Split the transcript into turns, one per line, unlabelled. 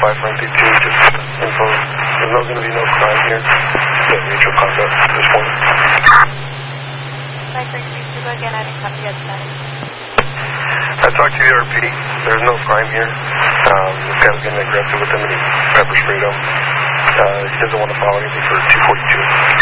592, just info. There's going to be no crime here. Just mutual conduct at this point.
532, again, I didn't copy yet tonight.
I talked to the RP. There's no crime here. This guy was getting aggressive with him and he pepper sprayed him. He doesn't want to file anything for 242.